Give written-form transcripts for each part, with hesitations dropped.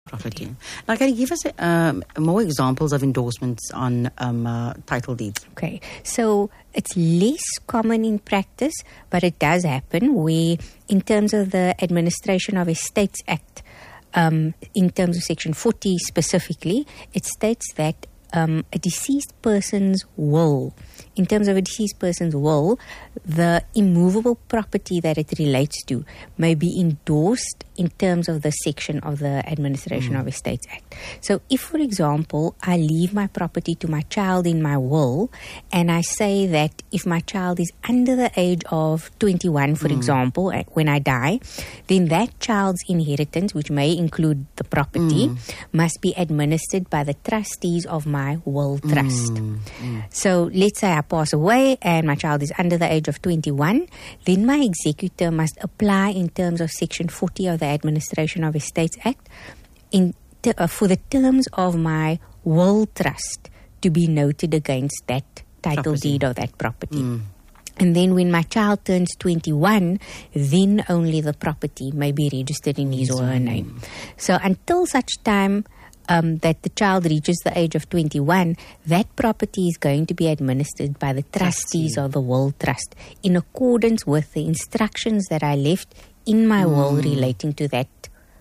property. Now, can you give us more examples of endorsements on title deeds? Okay, so it's less common in practice, but it does happen where, in terms of the Administration of Estates Act, in terms of Section 40 specifically, it states that a deceased person's will, in terms of a deceased person's will, the immovable property that it relates to may be endorsed in terms of the section of the Administration of Estates Act. So if, for example, I leave my property to my child in my will, and I say that if my child is under the age of 21, for example, when I die, then that child's inheritance, which may include the property, must be administered by the trustees of my will trust. So let's say I pass away and my child is under the age of 21, then my executor must apply in terms of Section 40 of the Administration of Estates Act for the terms of my will trust to be noted against that title deed of that property. And then when my child turns 21, then only the property may be registered in his or her name. So until such time that the child reaches the age of 21, that property is going to be administered by the trustees of the will trust in accordance with the instructions that I left in my will relating to that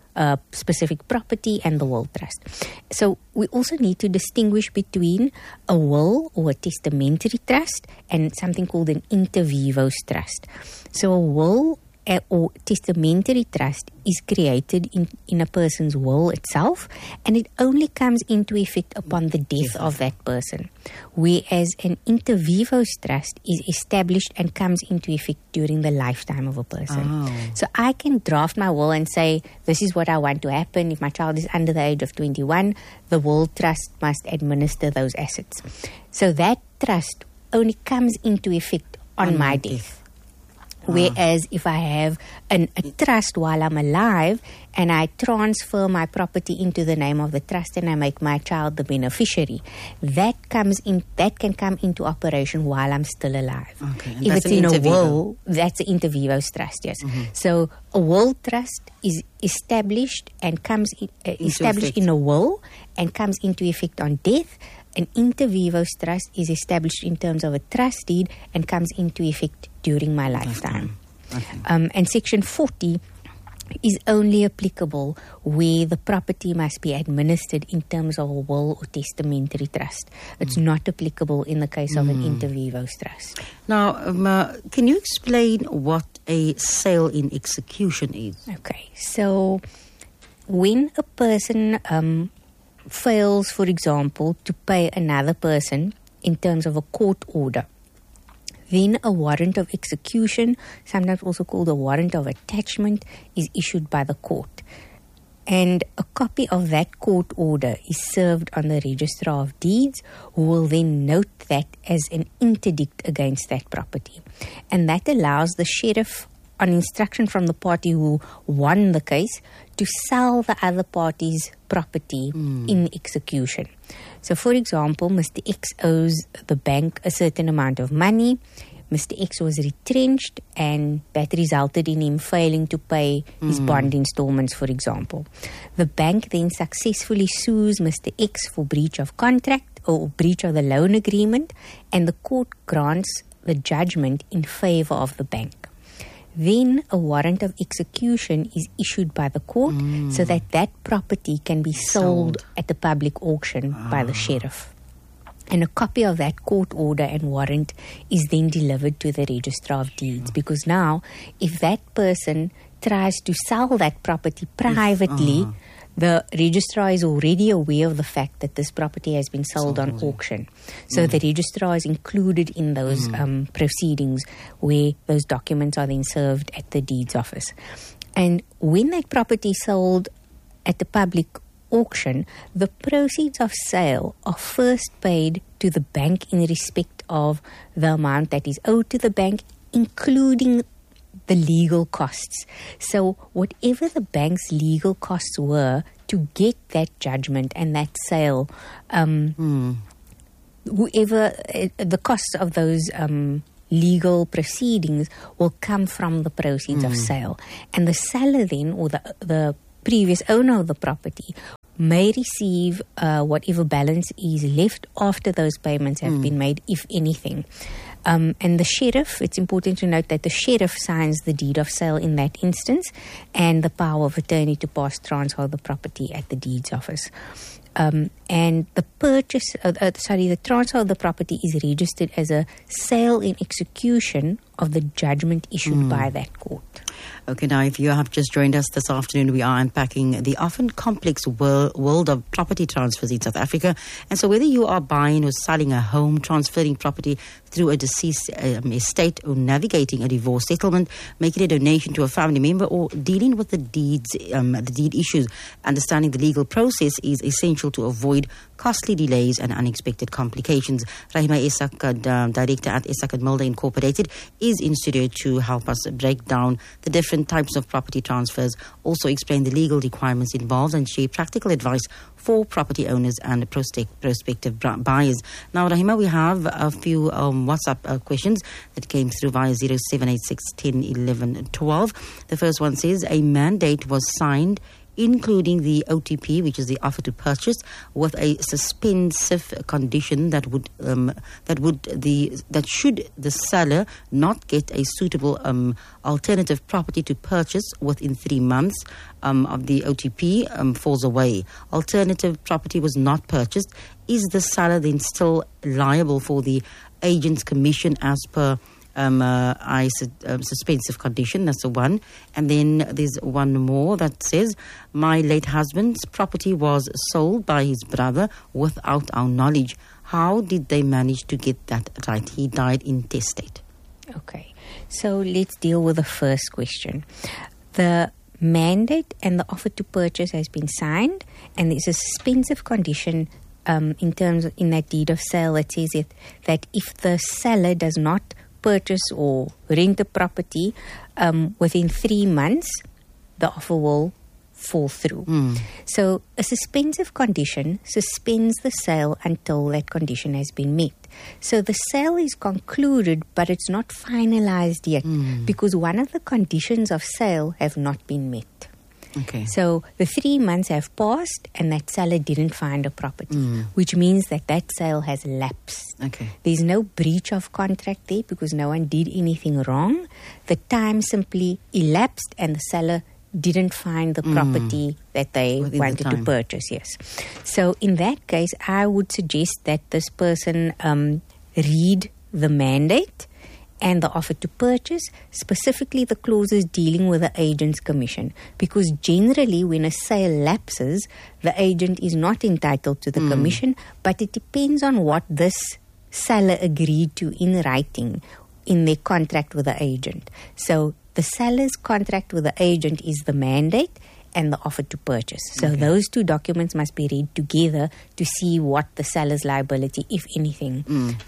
specific property and the will trust. So we also need to distinguish between a will or a testamentary trust and something called an inter vivos trust. So a will or testamentary trust is created in a person's will itself, and it only comes into effect upon the death of that person, whereas an inter vivos trust is established and comes into effect during the lifetime of a person. So I can draft my will and say, this is what I want to happen. If my child is under the age of 21, the will trust must administer those assets. So that trust only comes into effect on my death. Whereas if I have a trust while I'm alive and I transfer my property into the name of the trust and I make my child the beneficiary, that can come into operation while I'm still alive. If it's in a will, that's an inter vivos trust, yes. So a will trust is established and comes established in a will and comes into effect on death. An inter vivos trust is established in terms of a trust deed and comes into effect during my lifetime. And Section 40 is only applicable where the property must be administered in terms of a will or testamentary trust. It's not applicable in the case of an inter vivos trust. Now, can you explain what a sale in execution is? Okay, so when a person fails, for example, to pay another person in terms of a court order, then a warrant of execution, sometimes also called a warrant of attachment, is issued by the court. And a copy of that court order is served on the Registrar of Deeds, who will then note that as an interdict against that property. And that allows the sheriff, on instruction from the party who won the case, to sell the other party's property in execution. So, for example, Mr. X owes the bank a certain amount of money. Mr. X was retrenched and that resulted in him failing to pay his bond installments, for example. The bank then successfully sues Mr. X for breach of contract or breach of the loan agreement, and the court grants the judgment in favor of the bank. Then a warrant of execution is issued by the court so that that property can be sold at the public auction by the sheriff. And a copy of that court order and warrant is then delivered to the Registrar of Deeds, because now if that person tries to sell that property privately, the registrar is already aware of the fact that this property has been sold on auction. So the registrar is included in those proceedings where those documents are then served at the deeds office. And when that property is sold at the public auction, the proceeds of sale are first paid to the bank in respect of the amount that is owed to the bank, including the legal costs. So whatever the bank's legal costs were to get that judgment and that sale, whoever the costs of those legal proceedings will come from the proceeds of sale. And the seller then, or the previous owner of the property, may receive whatever balance is left after those payments have been made, if anything. And the sheriff, it's important to note that the sheriff signs the deed of sale in that instance, and the power of attorney to transfer the property at the deeds office. And the the transfer of the property is registered as a sale in execution of the judgment issued by that court. Okay, now if you have just joined us this afternoon, we are unpacking the often complex world of property transfers in South Africa. And so whether you are buying or selling a home, transferring property through a deceased estate, or navigating a divorce settlement, making a donation to a family member, or dealing with the deed issues, understanding the legal process is essential to avoid costly delays and unexpected complications. Rahima Isak, director at Isak and Mulder Incorporated, is in studio to help us break down the different types of property transfers, also explain the legal requirements involved, and share practical advice for property owners and prospective buyers. Now, Rahima, we have a few WhatsApp questions that came through via 0786 10 11 12. The first one says, a mandate was signed including the OTP, which is the offer to purchase, with a suspensive condition that should the seller not get a suitable alternative property to purchase within 3 months of the OTP falls away. Alternative property was not purchased. Is the seller then still liable for the agent's commission as per suspensive condition? That's the one. And then there's one more that says, my late husband's property was sold by his brother without our knowledge. How did they manage to get that right? He died intestate. Okay, so let's deal with the first question. The mandate and the offer to purchase has been signed, and there's a suspensive condition in that deed of sale that says that if the seller does not purchase or rent a property within 3 months, the offer will fall through. So a suspensive condition suspends the sale until that condition has been met. So the sale is concluded, but it's not finalized yet because one of the conditions of sale have not been met. Okay. So the 3 months have passed and that seller didn't find a property, which means that sale has lapsed. Okay. There's no breach of contract there because no one did anything wrong. The time simply elapsed and the seller didn't find the property that they wanted to purchase. Yes. So in that case, I would suggest that this person read the mandate and the offer to purchase, specifically the clauses dealing with the agent's commission. Because generally when a sale lapses, the agent is not entitled to the commission, but it depends on what this seller agreed to in writing in their contract with the agent. So the seller's contract with the agent is the mandate and the offer to purchase. So those two documents must be read together to see what the seller's liability, if anything,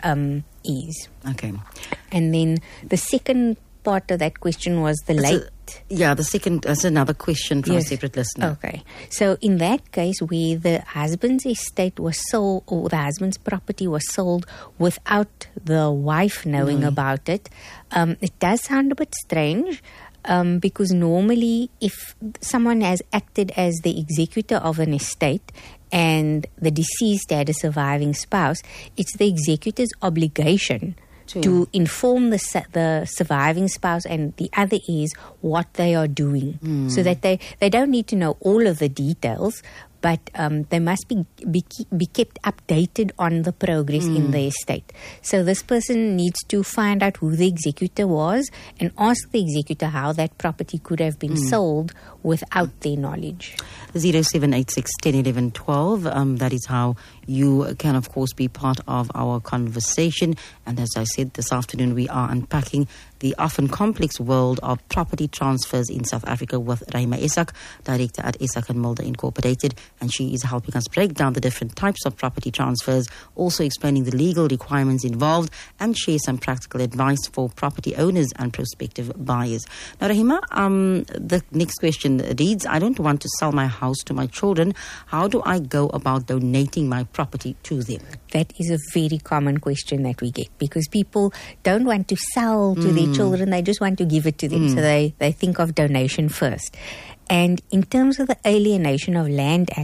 is. Okay. And then the second part of that question was the late... the second, that's another question from a separate listener. Okay. So in that case, where the husband's estate was sold, or the husband's property was sold without the wife knowing about it, it does sound a bit strange. Because normally if someone has acted as the executor of an estate and the deceased had a surviving spouse, it's the executor's obligation to inform the surviving spouse and the other heirs what they are doing, so that they don't need to know all of the details, but they must be kept updated on the progress in the estate. So this person needs to find out who the executor was and ask the executor how that property could have been sold without their knowledge. 0786 10 11 12. That is how you can, of course, be part of our conversation. And as I said, this afternoon we are unpacking the often complex world of property transfers in South Africa with Rahima Isak, director at Isak and Mulder Incorporated, and she is helping us break down the different types of property transfers, also explaining the legal requirements involved, and share some practical advice for property owners and prospective buyers. Now, Rahima, the next question reads, I don't want to sell my house to my children. How do I go about donating my property to them? That is a very common question that we get, because people don't want to sell to their children, they just want to give it to them. So they think of donation first. And in terms of the Alienation of Land Act,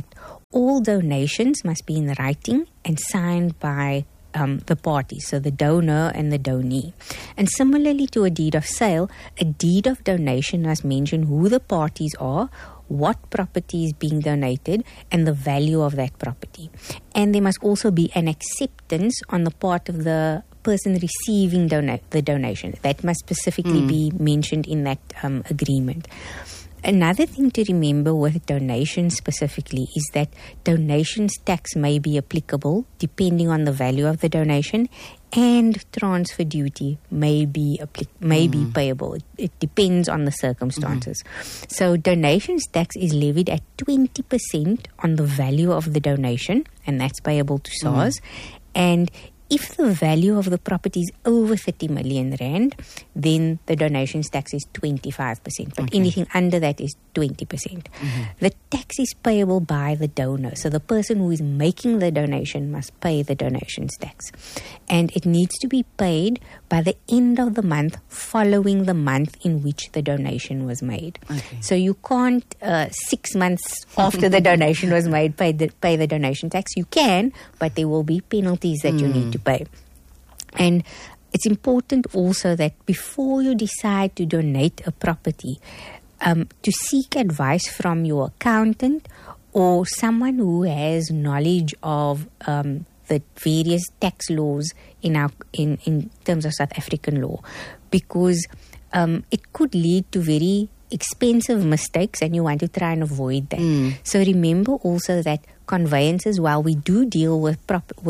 All donations must be in writing and signed by the parties, so the donor and the donee. And similarly to a deed of sale, a deed of donation must mention who the parties are, what property is being donated, and the value of that property. And there must also be an acceptance on the part of the person receiving the donation. That must specifically be mentioned in that agreement. Another thing to remember with donations specifically is that donations tax may be applicable depending on the value of the donation, and transfer duty may be payable. It depends on the circumstances. So donations tax is levied at 20% on the value of the donation, and that's payable to SARS. And if the value of the property is over 30 million rand, then the donations tax is 25%. But anything under that is 20%. The tax is payable by the donor. So the person who is making the donation must pay the donations tax. And it needs to be paid by the end of the month following the month in which the donation was made. So you can't 6 months after the donation was made pay the donation tax. You can, but there will be penalties that you need to pay. And it's important also that before you decide to donate a property, to seek advice from your accountant or someone who has knowledge of the various tax laws in terms of South African law, because it could lead to very expensive mistakes, and you want to try and avoid that. So remember also that conveyances, while we do deal with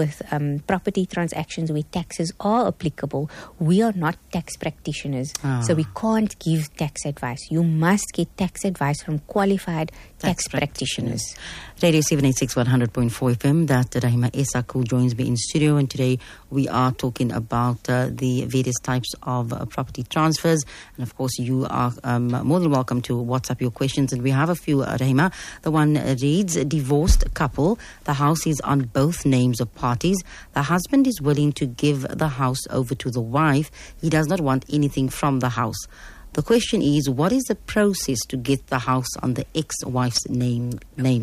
property transactions where taxes are applicable, we are not tax practitioners. So we can't give tax advice. You must get tax advice from qualified tax practitioners. Radio 786 100.4 FM. That Rahima Esak, who joins me in studio, and today we are talking about the various types of property transfers. And of course, you are more than welcome to WhatsApp your questions. And we have a few, Rahima. The one reads, divorced couple. The house is on both names of parties. The husband is willing to give the house over to the wife. He does not want anything from the house. The question is, what is the process to get the house on the ex-wife's name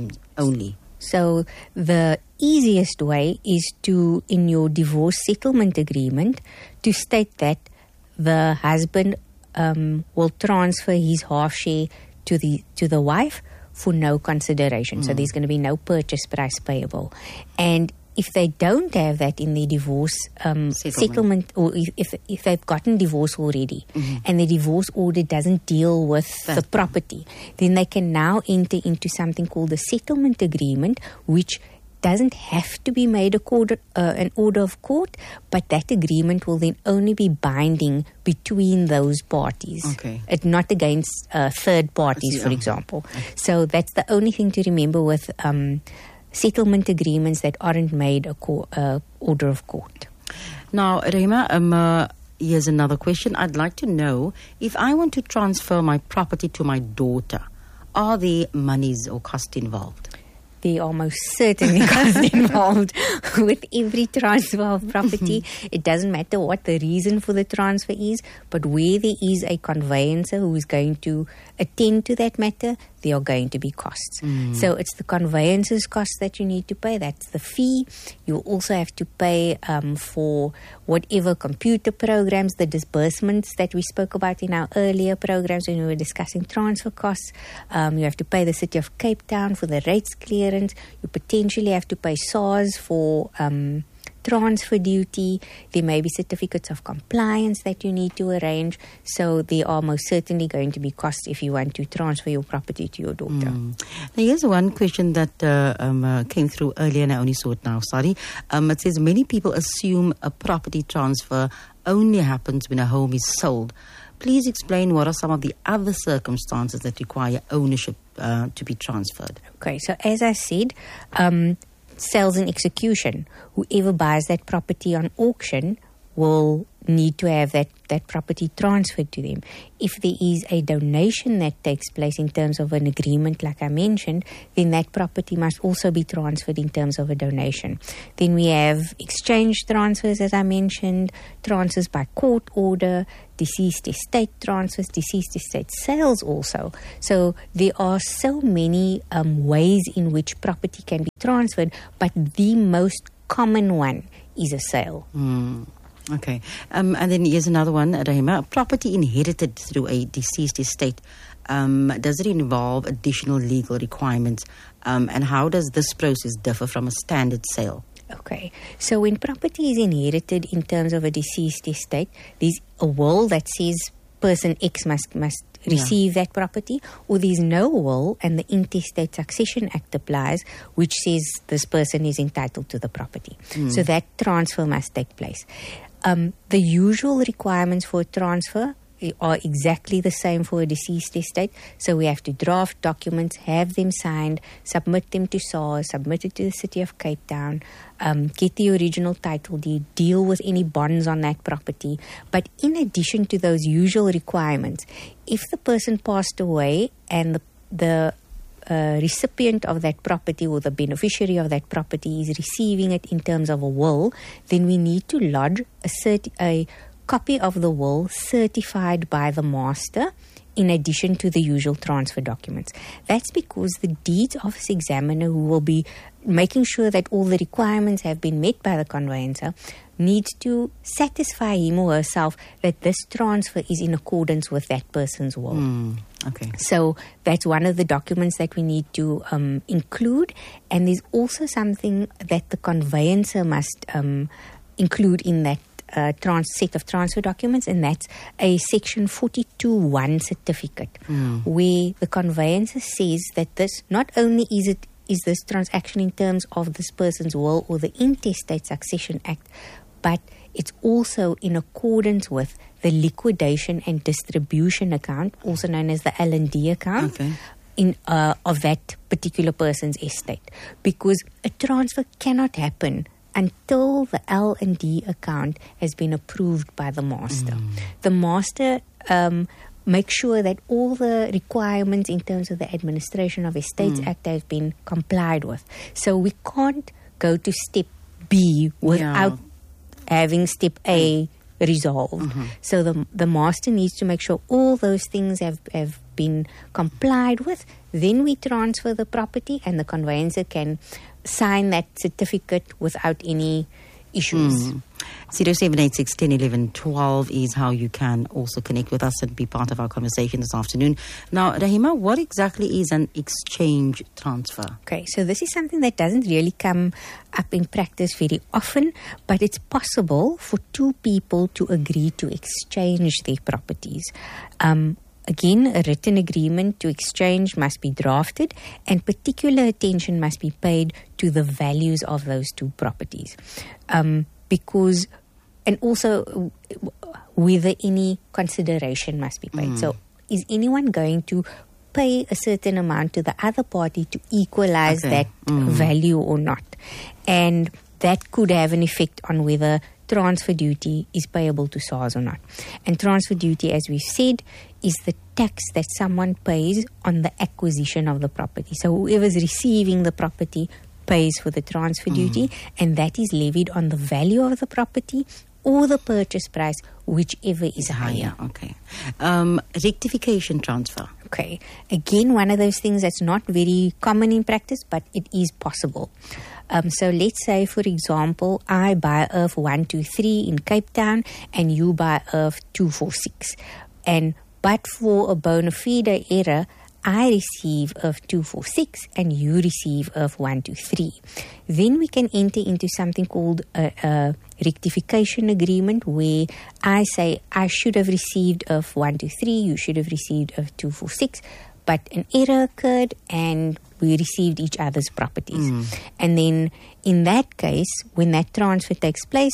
only? So the easiest way is to, in your divorce settlement agreement, to state that the husband will transfer his half share to the wife for no consideration. So there's going to be no purchase price payable. And if they don't have that in the divorce settlement, or if they've gotten divorce already and the divorce order doesn't deal with the property, then they can now enter into something called a settlement agreement, which doesn't have to be made an order of court, but that agreement will then only be binding between those parties. It's not against third parties, for example. So that's the only thing to remember with settlement agreements that aren't made a order of court. Now, Rahima, here's another question. I'd like to know, if I want to transfer my property to my daughter, are there monies or costs involved? There are most certainly costs involved with every transfer of property. It doesn't matter what the reason for the transfer is, but where there is a conveyancer who is going to attend to that matter, there are going to be costs. So it's the conveyancer's costs that you need to pay. That's the fee. You also have to pay for whatever computer programs, the disbursements that we spoke about in our earlier programs when we were discussing transfer costs. You have to pay the City of Cape Town for the rates clearance. You potentially have to pay SARS for transfer duty. There may be certificates of compliance that you need to arrange. So there are most certainly going to be costs if you want to transfer your property to your daughter. Now here's one question that came through earlier, and I only saw it now, sorry. It says, many people assume a property transfer only happens when a home is sold. Please explain what are some of the other circumstances that require ownership to be transferred. Okay, so as I said, sales and execution. Whoever buys that property on auction will need to have that property transferred to them. If there is a donation that takes place in terms of an agreement, like I mentioned, then that property must also be transferred in terms of a donation. Then we have exchange transfers, as I mentioned, transfers by court order, deceased estate transfers, deceased estate sales also. So there are so many ways in which property can be transferred, but the most common one is a sale. Okay. And then here's another one, Rahima. Property inherited through a deceased estate. Does it involve additional legal requirements? And how does this process differ from a standard sale? Okay. So when property is inherited in terms of a deceased estate, there's a will that says person X must receive that property, or there's no will and the Intestate Succession Act applies, which says this person is entitled to the property. So that transfer must take place. The usual requirements for a transfer are exactly the same for a deceased estate. So we have to draft documents, have them signed, submit them to SARS, submit it to the City of Cape Town, get the original title deed, deal with any bonds on that property. But in addition to those usual requirements, if the person passed away and the recipient of that property or the beneficiary of that property is receiving it in terms of a will, then we need to lodge a copy of the will certified by the master in addition to the usual transfer documents. That's because the deeds office examiner, who will be making sure that all the requirements have been met by the conveyancer, needs to satisfy him or herself that this transfer is in accordance with that person's will. Okay. So that's one of the documents that we need to include. And there's also something that the conveyancer must include in that set of transfer documents, and that's a Section 42(1) certificate, where the conveyancer says that this, not only is this transaction in terms of this person's will or the Intestate Succession Act, but it's also in accordance with the liquidation and distribution account, also known as the L&D account, of that particular person's estate. Because a transfer cannot happen until the L&D account has been approved by the master. The master makes sure that all the requirements in terms of the Administration of Estates Act have been complied with. So we can't go to step B without having step A resolved. So the master needs to make sure all those things have been complied with. Then we transfer the property and the conveyancer can sign that certificate without any issues. 0786 10 11 12 is how you can also connect with us and be part of our conversation this afternoon. Now, Rahima, what exactly is an exchange transfer? Okay, so this is something that doesn't really come up in practice very often, but it's possible for two people to agree to exchange their properties. Again, a written agreement to exchange must be drafted, and particular attention must be paid to the values of those two properties. And also whether any consideration must be paid. So is anyone going to pay a certain amount to the other party to equalize that value or not? And that could have an effect on whether transfer duty is payable to SARS or not. And transfer duty, as we've said, is the tax that someone pays on the acquisition of the property. So whoever's receiving the property pays for the transfer duty, and that is levied on the value of the property or the purchase price, whichever is higher. Okay. Rectification transfer. Okay. Again, one of those things that's not very common in practice, but it is possible. So let's say, for example, I buy earth 123 in Cape Town and you buy earth 246. But for a bona fide error, I receive earth 246 and you receive earth 123. Then we can enter into something called a rectification agreement, where I say I should have received earth 123, you should have received earth 246, but an error occurred and we received each other's properties. And then in that case, when that transfer takes place,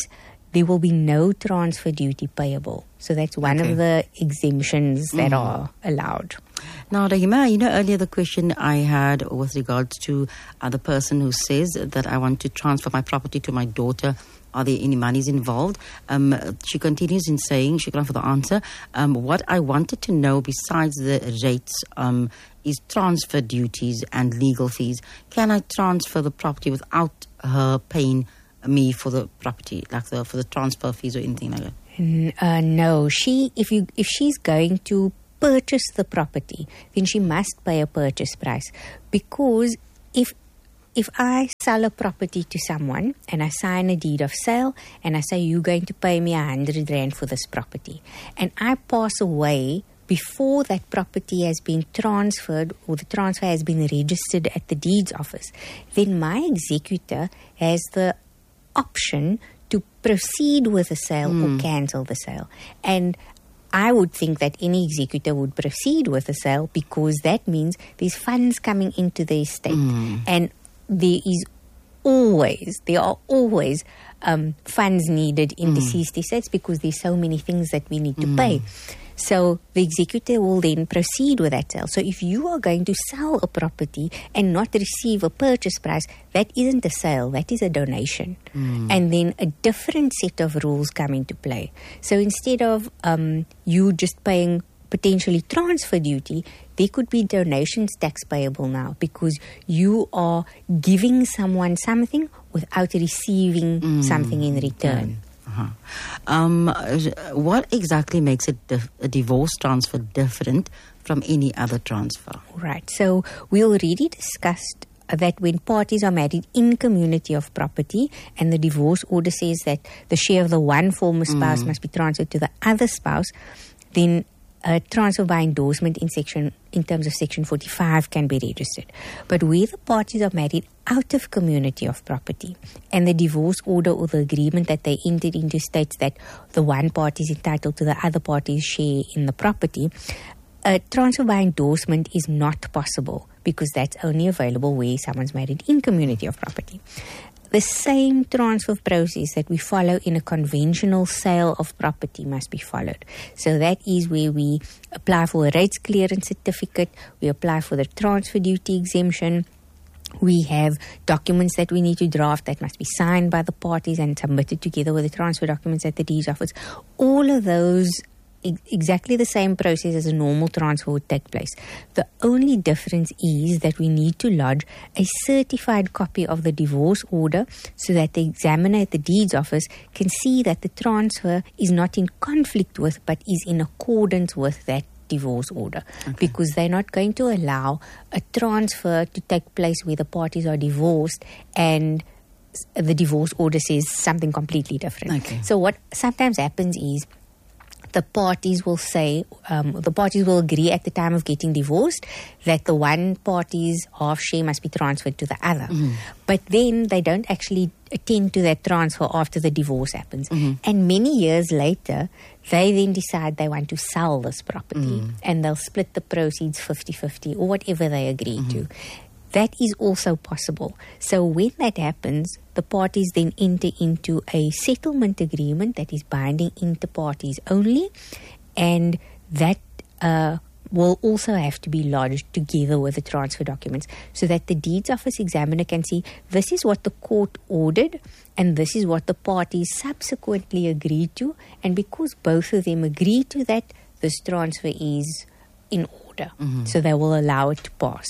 there will be no transfer duty payable. So that's one of the exemptions that are allowed. Now, Rahima, earlier the question I had with regards to the person who says that I want to transfer my property to my daughter, are there any monies involved? She continues in saying, shukran for the answer, what I wanted to know besides the rates is transfer duties and legal fees. Can I transfer the property without her paying me for the property, like for the transfer fees or anything like that? No. If she's going to purchase the property, then she must pay a purchase price. Because if I sell a property to someone and I sign a deed of sale and I say, you're going to pay me 100 Rand for this property, and I pass away before that property has been transferred or the transfer has been registered at the deeds office, then my executor has the option to proceed with the sale or cancel the sale. And I would think that any executor would proceed with the sale because that means there's funds coming into the estate. And there are always funds needed in deceased estates because there's so many things that we need to pay. So the executor will then proceed with that sale. So if you are going to sell a property and not receive a purchase price, that isn't a sale, that is a donation. And then a different set of rules come into play. So instead of you just paying potentially transfer duty, there could be donations tax payable now because you are giving someone something without receiving something in return. What exactly makes a divorce transfer different from any other transfer? Right. So we already discussed that when parties are married in community of property and the divorce order says that the share of the one former spouse must be transferred to the other spouse, then a transfer by endorsement in terms of Section 45 can be registered. But where the parties are married out of community of property and the divorce order or the agreement that they entered into states that the one party is entitled to the other party's share in the property, a transfer by endorsement is not possible because that's only available where someone's married in community of property. The same transfer process that we follow in a conventional sale of property must be followed. So that is where we apply for a rates clearance certificate, we apply for the transfer duty exemption, we have documents that we need to draft that must be signed by the parties and submitted together with the transfer documents at the deeds office. All of those exactly the same process as a normal transfer would take place. The only difference is that we need to lodge a certified copy of the divorce order so that the examiner at the deeds office can see that the transfer is not in conflict with but is in accordance with that divorce order. Because they're not going to allow a transfer to take place where the parties are divorced and the divorce order says something completely different. So what sometimes happens is the parties will say, the parties will agree at the time of getting divorced that the one party's half share must be transferred to the other. But then they don't actually attend to that transfer after the divorce happens. And many years later, they then decide they want to sell this property and they'll split the proceeds 50-50 or whatever they agree to. That is also possible. So when that happens, the parties then enter into a settlement agreement that is binding inter parties only, and that will also have to be lodged together with the transfer documents so that the deeds office examiner can see this is what the court ordered and this is what the parties subsequently agreed to, and because both of them agree to that, this transfer is in order. So they will allow it to pass.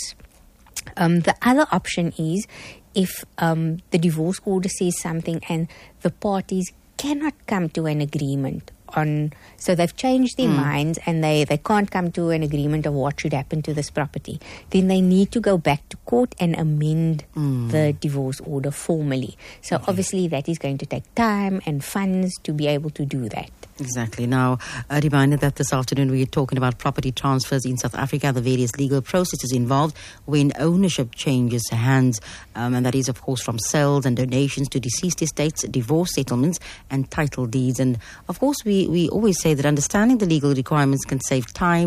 The other option is if the divorce order says something and the parties cannot come to an agreement on, so they've changed their minds and they can't come to an agreement of what should happen to this property, then they need to go back to court and amend the divorce order formally. So obviously that is going to take time and funds to be able to do that. Exactly. Now, a reminder that this afternoon we are talking about property transfers in South Africa, the various legal processes involved when ownership changes hands, and that is, of course, from sales and donations to deceased estates, divorce settlements, and title deeds. And, of course, we always say that understanding the legal requirements can save time,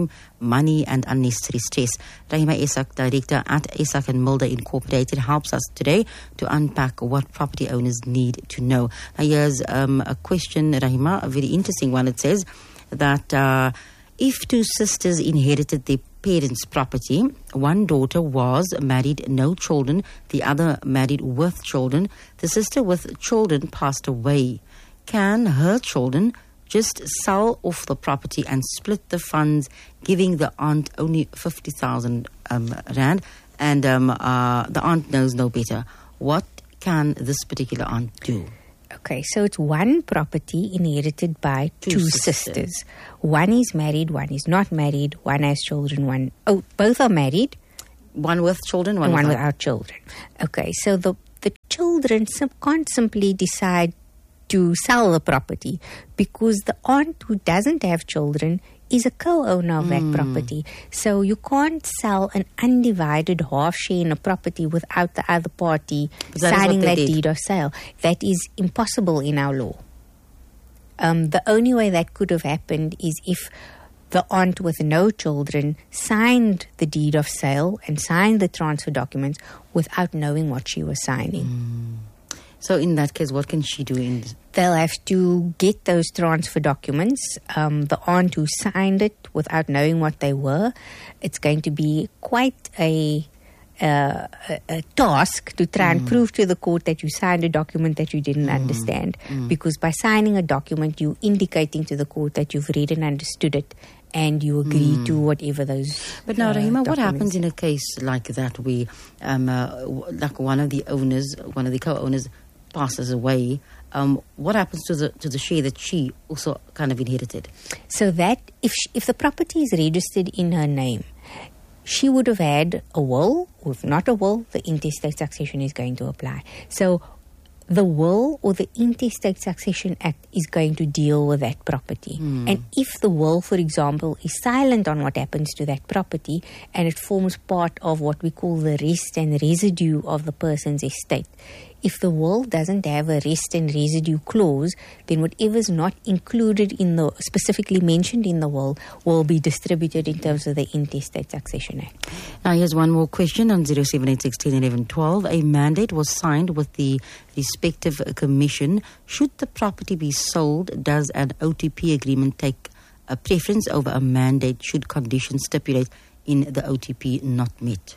money and unnecessary stress. Rahima Esak, director at Esak and Mulder Incorporated, helps us today to unpack what property owners need to know. Now here's a question, Rahima, a very interesting one. It says that if two sisters inherited their parents' property, one daughter was married, no children, the other married with children, the sister with children passed away, can her children just sell off the property and split the funds, giving the aunt only 50,000 rand, and the aunt knows no better? What can this particular aunt do? Okay, so it's one property inherited by two sisters. One is married, one is not married, one has children, both are married. One with children, one without children. Okay, so the children can't simply decide to sell the property, because the aunt who doesn't have children is a co-owner of that property. So you can't sell an undivided half share in a property without the other party signing that deed of sale. That is impossible in our law. The only way that could have happened is if the aunt with no children signed the deed of sale and signed the transfer documents without knowing what she was signing. So in that case, what can she do? They'll have to get those transfer documents. The aunt who signed it without knowing what they were, it's going to be quite a task to try and prove to the court that you signed a document that you didn't understand. Because by signing a document, you're indicating to the court that you've read and understood it, and you agree to whatever those. But now, Rahima, what happens documents. in a case like that where, like one of the co-owners passes away? What happens to the share that she also kind of inherited? So that if the property is registered in her name, she would have had a will. Or if not a will, the Intestate Succession is going to apply. So the will or the Intestate Succession Act is going to deal with that property. And if the will, for example, is silent on what happens to that property and it forms part of what we call the rest and residue of the person's estate, if the will doesn't have a rest and residue clause, then whatever's not included in the, specifically mentioned in the will be distributed in terms of the Intestate Succession Act. Now here's one more question on 0786101112. A mandate was signed with the respective commission. Should the property be sold, does an OTP agreement take a preference over a mandate should conditions stipulate in the OTP not met?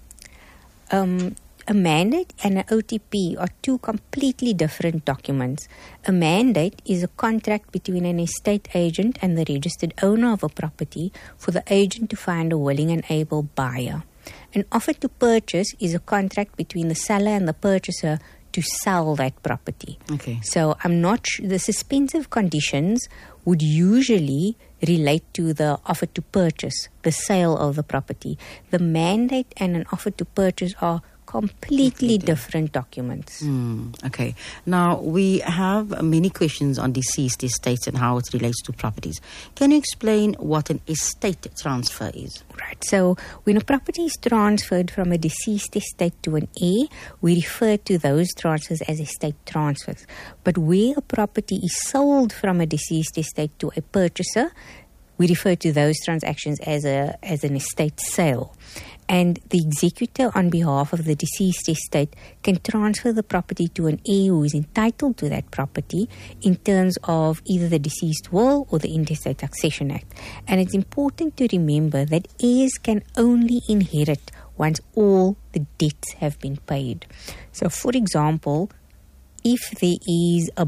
A mandate and an OTP are two completely different documents. A mandate is a contract between an estate agent and the registered owner of a property for the agent to find a willing and able buyer. An offer to purchase is a contract between the seller and the purchaser to sell that property. Okay. So I'm not sure. The suspensive conditions would usually relate to the offer to purchase, the sale of the property. The mandate and an offer to purchase are completely different documents. Okay. Now, we have many questions on deceased estates and how it relates to properties. Can you explain what an estate transfer is? Right. So, when a property is transferred from a deceased estate to an heir, we refer to those transfers as estate transfers. But where a property is sold from a deceased estate to a purchaser, we refer to those transactions as an estate sale. And the executor on behalf of the deceased estate can transfer the property to an heir who is entitled to that property in terms of either the deceased will or the Intestate Succession Act. And it's important to remember that heirs can only inherit once all the debts have been paid. So, for example, if there is a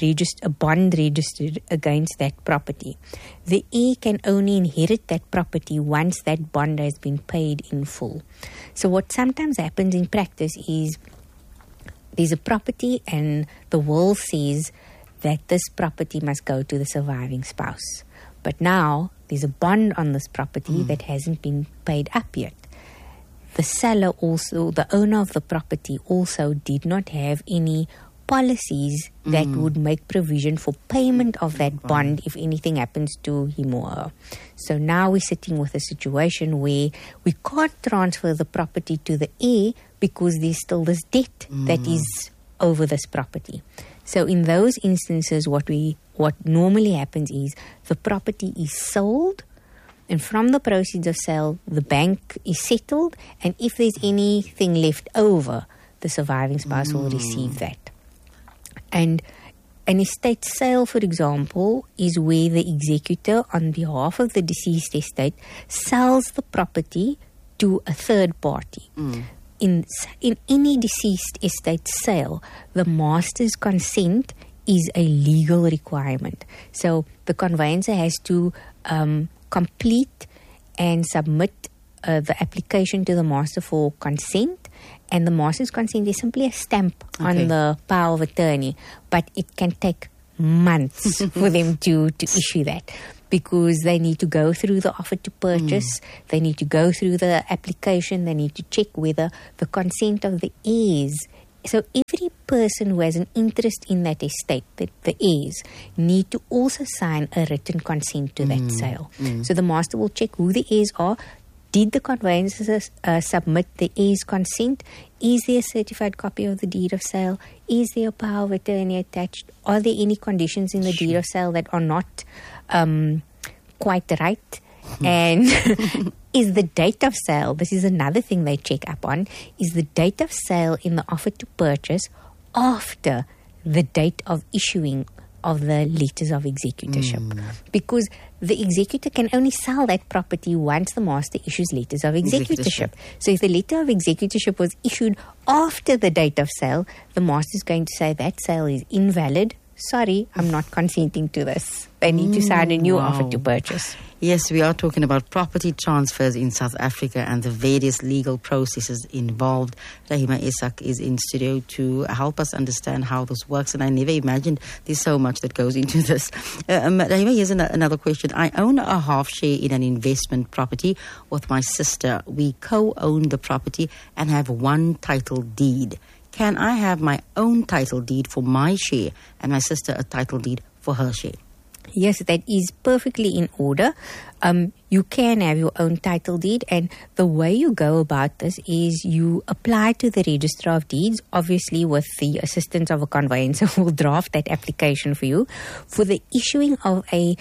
bond registered against that property, the heir can only inherit that property once that bond has been paid in full. So what sometimes happens in practice is there's a property and the will says that this property must go to the surviving spouse. But now there's a bond on this property that hasn't been paid up yet. The seller also, the owner of the property also did not have any policies that would make provision for payment of that bond if anything happens to him or her. So now we're sitting with a situation where we can't transfer the property to the heir because there's still this debt that is over this property. So in those instances, what normally happens is the property is sold And from the proceeds of sale, the bank is settled, and if there's anything left over, the surviving spouse will receive that. And an estate sale, for example, is where the executor, on behalf of the deceased estate, sells the property to a third party. In any deceased estate sale, the master's consent is a legal requirement. So the conveyancer has to complete and submit the application to the master for consent, and the master's consent is simply a stamp on the power of attorney, but it can take months for them to issue that, because they need to go through the offer to purchase, they need to go through the application, they need to check whether the consent of the heirs. So every person who has an interest in that estate, the heirs, need to also sign a written consent to that sale. So the master will check who the heirs are. Did the conveyancer submit the heirs' consent? Is there a certified copy of the deed of sale? Is there a power of attorney attached? Are there any conditions in the deed of sale that are not quite right? And is the date of sale, this is another thing they check up on, is the date of sale in the offer to purchase after the date of issuing of the letters of executorship, because the executor can only sell that property once the master issues letters of executorship. So if the letter of executorship was issued after the date of sale, the master is going to say that sale is invalid. Sorry, I'm not consenting to this. They need to sign a new offer to purchase. Yes, we are talking about property transfers in South Africa and the various legal processes involved. Rahima Isak is in studio to help us understand how this works, and I never imagined there's so much that goes into this. Rahima, here's another question. I own a half share in an investment property with my sister. We co-own the property and have one title deed. Can I have my own title deed for my share and my sister a title deed for her share? Yes, that is perfectly in order. You can have your own title deed, and the way you go about this is you apply to the Registrar of Deeds, obviously with the assistance of a conveyancer who will draft that application for you, for the issuing of a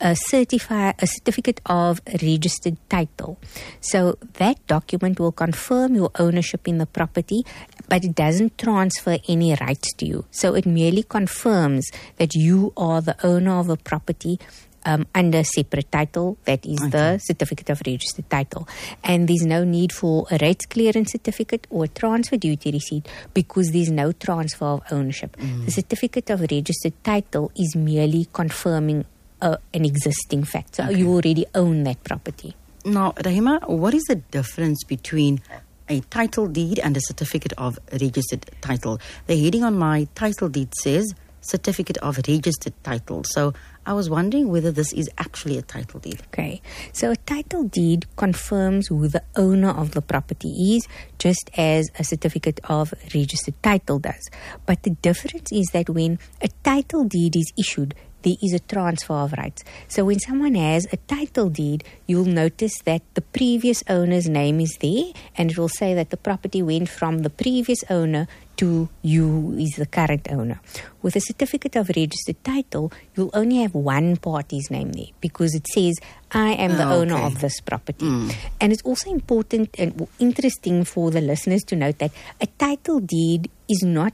certificate of registered title. So that document will confirm your ownership in the property, but it doesn't transfer any rights to you. So it merely confirms that you are the owner of the property under separate title, that is the certificate of registered title. And there's no need for a rates clearance certificate or a transfer duty receipt, because there's no transfer of ownership. The certificate of registered title is merely confirming an existing fact. So you already own that property. Now, Rahima, what is the difference between a title deed and a certificate of registered title? The heading on my title deed says certificate of registered title. So I was wondering whether this is actually a title deed. Okay. So a title deed confirms who the owner of the property is, just as a certificate of registered title does. But the difference is that when a title deed is issued, there is a transfer of rights. So when someone has a title deed, you'll notice that the previous owner's name is there, and it will say that the property went from the previous owner to you, who is the current owner. With a certificate of registered title, you'll only have one party's name there, because it says, I am the owner of this property. And it's also important and interesting for the listeners to note that a title deed is not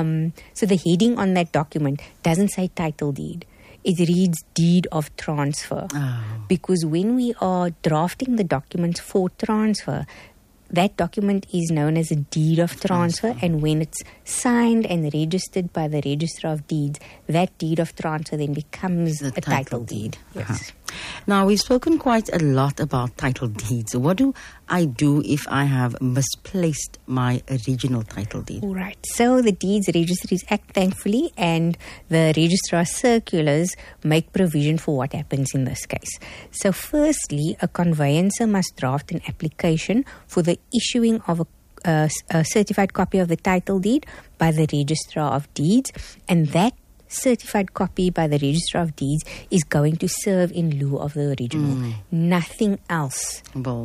so the heading on that document doesn't say title deed. It reads deed of transfer. Because when we are drafting the documents for transfer, that document is known as a deed of transfer, and when it's signed and registered by the Registrar of Deeds, that deed of transfer then becomes a title deed. Yes. Now, we've spoken quite a lot about title deeds. What do I do if I have misplaced my original title deed? All right. So the Deeds Registries Act, thankfully, and the Registrar Circulars make provision for what happens in this case. So firstly, a conveyancer must draft an application for the issuing of a certified copy of the title deed by the Registrar of Deeds, and that certified copy by the Registrar of Deeds is going to serve in lieu of the original. Nothing else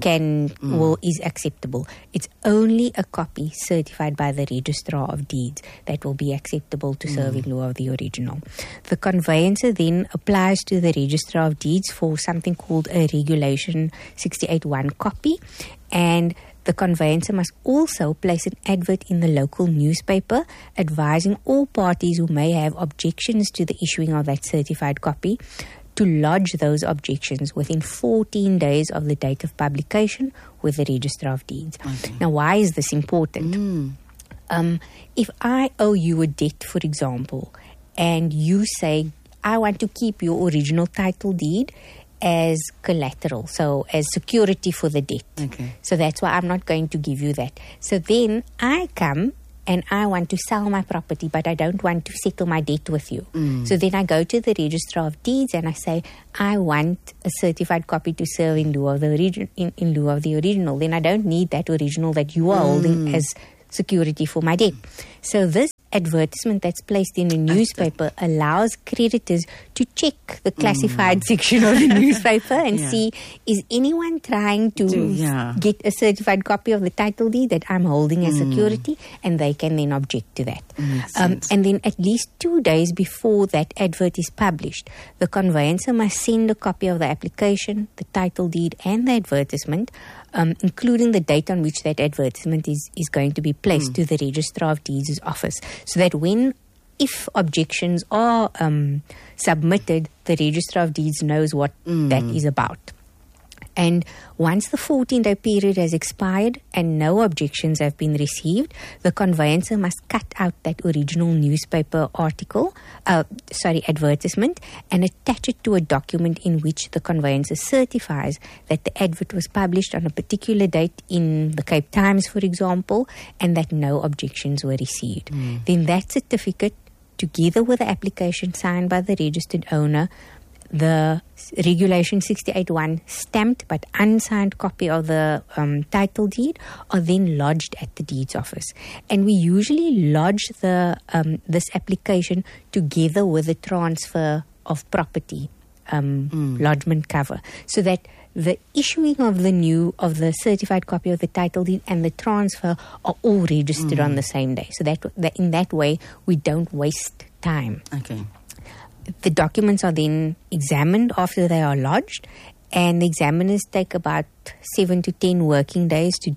is acceptable. It's only a copy certified by the Registrar of Deeds that will be acceptable to serve in lieu of the original. The conveyancer then applies to the Registrar of Deeds for something called a Regulation 68(1) copy, and the conveyancer must also place an advert in the local newspaper advising all parties who may have objections to the issuing of that certified copy to lodge those objections within 14 days of the date of publication with the Registrar of Deeds. Okay. Now, why is this important? If I owe you a debt, for example, and you say, I want to keep your original title deed as collateral, so as security for the debt. Okay. So that's why I'm not going to give you that. So then I come and I want to sell my property, but I don't want to settle my debt with you. So then I go to the Registrar of Deeds and I say, I want a certified copy to serve in lieu of the original. Then I don't need that original that you are holding as security for my debt. So this advertisement that's placed in a newspaper allows creditors to check the classified section of the newspaper and see, is anyone trying to get a certified copy of the title deed that I'm holding as security, and they can then object to that. And then at least 2 days before that advert is published, the conveyancer must send a copy of the application, the title deed and the advertisement, including the date on which that advertisement is going to be placed to the Registrar of Deeds' office, so that if objections are submitted, the Registrar of Deeds knows what that is about. And once the 14-day period has expired and no objections have been received, the conveyancer must cut out that original newspaper advertisement and attach it to a document in which the conveyancer certifies that the advert was published on a particular date in the Cape Times, for example, and that no objections were received. Then that certificate, together with the application signed by the registered owner, the Regulation 68(1) stamped but unsigned copy of the title deed, are then lodged at the deeds office. And we usually lodge this application together with the transfer of property lodgement cover, so that the issuing of the certified copy of the title deed and the transfer are all registered on the same day. So that in that way we don't waste time. Okay. The documents are then examined after they are lodged, and the examiners take about 7 to 10 working days to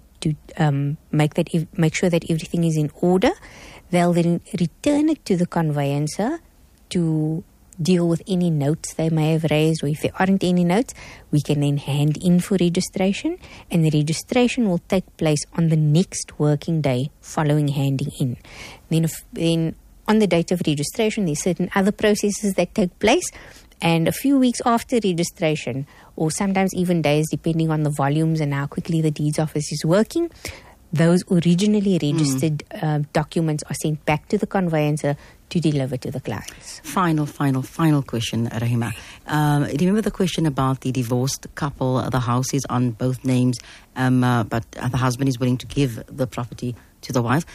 make sure that everything is in order. They'll then return it to the conveyancer to deal with any notes they may have raised, or if there aren't any notes, we can then hand in for registration, and the registration will take place on the next working day following handing in. Then on the date of registration, there's certain other processes that take place, and a few weeks after registration, or sometimes even days depending on the volumes and how quickly the deeds office is working, those originally registered documents are sent back to the conveyancer to deliver to the clients. Final question, Rahima. Remember the question about the divorced couple, the house is on both names, but the husband is willing to give the property to the wife.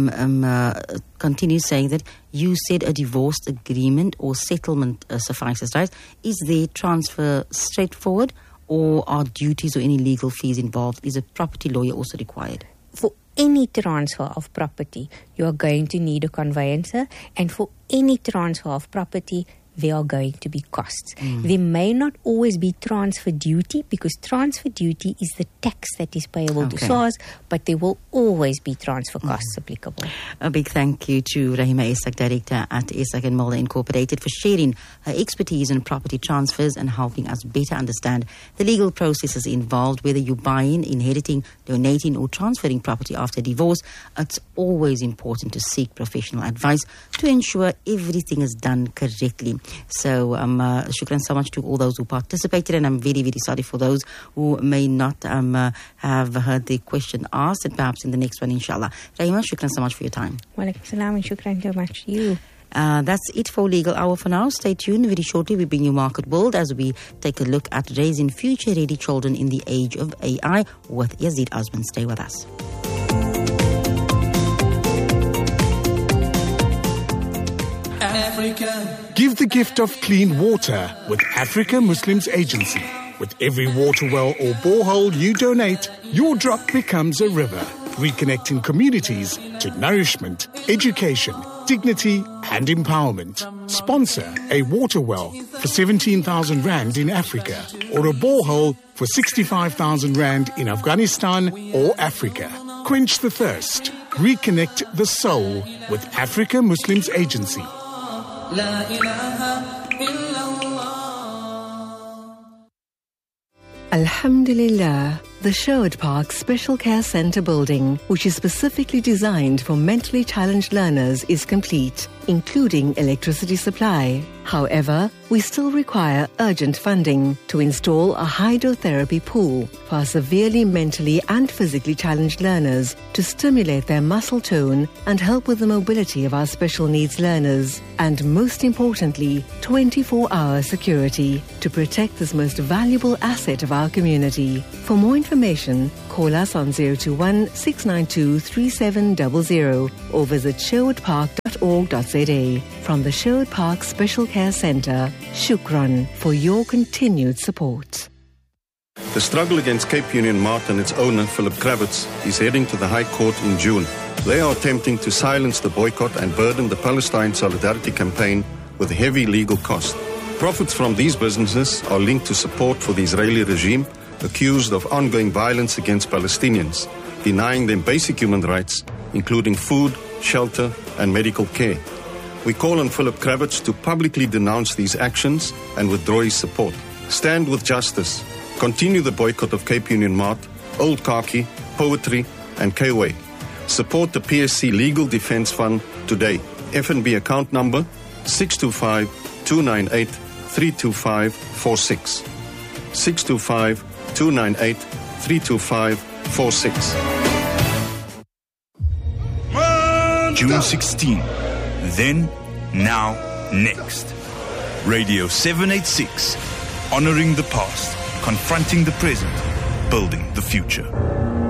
Continues saying that you said a divorce agreement or settlement suffices, right? Is the transfer straightforward, or are duties or any legal fees involved? Is a property lawyer also required? For any transfer of property, you are going to need a conveyancer, and for any transfer of property, there are going to be costs. There may not always be transfer duty, because transfer duty is the tax that is payable to SARS, but there will always be transfer costs applicable. A big thank you to Rahima Essek, Director at Essek & Mulder Incorporated, for sharing her expertise in property transfers and helping us better understand the legal processes involved. Whether you're buying, inheriting, donating or transferring property after divorce, it's always important to seek professional advice to ensure everything is done correctly. So shukran so much to all those who participated, and I'm very, very sorry for those who may not have heard the question asked, and perhaps in the next one, inshallah. Rahima, shukran so much for your time. Walaikum salam, and shukran so much to you. That's it for Legal Hour for now. Stay tuned. Very shortly we bring you Market World as we take a look at raising future-ready children in the age of AI with Yazid Osman. Stay with us. Africa. Give the gift of clean water with Africa Muslims Agency. With every water well or borehole you donate, your drop becomes a river, reconnecting communities to nourishment, education, dignity and empowerment. Sponsor a water well for 17,000 Rand in Africa or a borehole for 65,000 Rand in Afghanistan or Africa. Quench the thirst. Reconnect the soul with Africa Muslims Agency. La ilaha illallah. Alhamdulillah, the Sherwood Park Special Care Centre building, which is specifically designed for mentally challenged learners, is complete, including electricity supply. However, we still require urgent funding to install a hydrotherapy pool for our severely mentally and physically challenged learners to stimulate their muscle tone and help with the mobility of our special needs learners. And most importantly, 24-hour security to protect this most valuable asset of our community. For more information, call us on 021 692 3700 or visit sherwoodpark.org.za. From the Sherwood Park Special Care Centre, Shukran for your continued support. The struggle against Cape Union Mart and its owner, Philip Kravitz, is heading to the High Court in June. They are attempting to silence the boycott and burden the Palestine Solidarity Campaign with heavy legal costs. Profits from these businesses are linked to support for the Israeli regime, accused of ongoing violence against Palestinians, denying them basic human rights, including food, shelter, and medical care. We call on Philip Kravitz to publicly denounce these actions and withdraw his support. Stand with justice. Continue the boycott of Cape Union Mart, Old Khaki, Poetry, and K-Way. Support the PSC Legal Defence Fund today. FNB account number 625-298-32546. 625-298-32546. June 16. Then, now, next. Radio 786. Honoring the past, confronting the present, building the future.